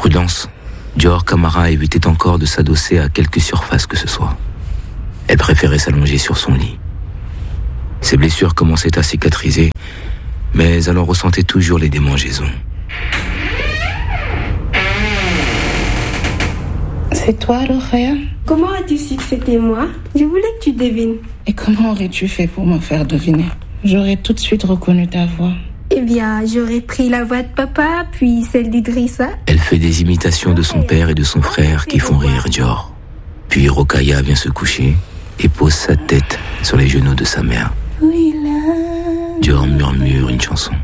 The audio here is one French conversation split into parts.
Prudence, Dior Camara évitait encore de s'adosser à quelque surface que ce soit. Elle préférait s'allonger sur son lit. Ses blessures commençaient à cicatriser, mais elle en ressentait toujours les démangeaisons. C'est toi, Rokhaya? Comment as-tu su que c'était moi? Je voulais que tu devines. Et comment aurais-tu fait pour me faire deviner? J'aurais tout de suite reconnu ta voix. Eh bien, j'aurais pris la voix de papa, puis celle d'Idrissa. Elle fait des imitations de son père et de son frère qui font rire Dior. Puis Rokhaya vient se coucher et pose sa tête sur les genoux de sa mère. Dior murmure une chanson.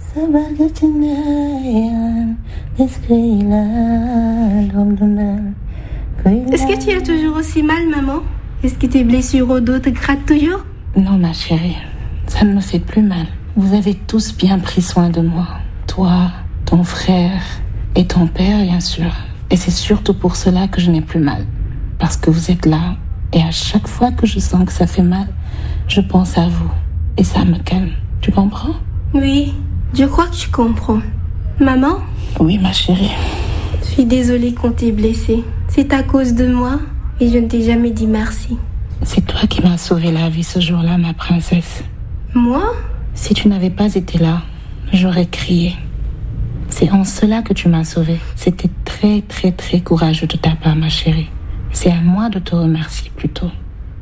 Est-ce que tu as toujours aussi mal, maman? Est-ce que tes blessures au dos te grattent toujours? Non, ma chérie, ça ne me fait plus mal. Vous avez tous bien pris soin de moi. Toi, ton frère et ton père, bien sûr. Et c'est surtout pour cela que je n'ai plus mal. Parce que vous êtes là. Et à chaque fois que je sens que ça fait mal, je pense à vous. Et ça me calme. Tu comprends? Oui, je crois que tu comprends. Maman? Oui, ma chérie. Je suis désolée qu'on t'ait blessée. C'est à cause de moi et je ne t'ai jamais dit merci. C'est toi qui m'as sauvé la vie ce jour-là, ma princesse. Moi? Si tu n'avais pas été là, j'aurais crié. C'est en cela que tu m'as sauvée. C'était très, très, très courageux de ta part, ma chérie. C'est à moi de te remercier plutôt.